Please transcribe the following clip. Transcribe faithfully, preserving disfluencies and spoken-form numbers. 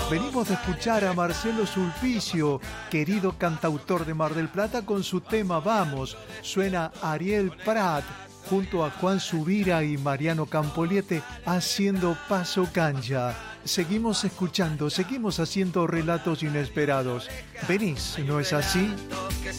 Venimos de escuchar a Marcelo Sulpicio, querido cantautor de Mar del Plata, con su tema Vamos. Suena Ariel Prat junto a Juan Subira y Mariano Campoliete haciendo Paso Cancha. Seguimos escuchando, seguimos haciendo relatos inesperados. Venís, ¿no es así? Que